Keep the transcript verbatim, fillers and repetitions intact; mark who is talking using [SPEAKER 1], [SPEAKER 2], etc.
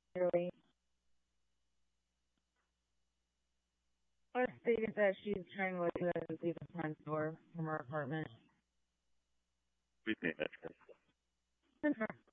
[SPEAKER 1] Clearly, or stated that she's trying to let you guys leave the front door from her apartment.
[SPEAKER 2] Repeat that.
[SPEAKER 1] Confirm.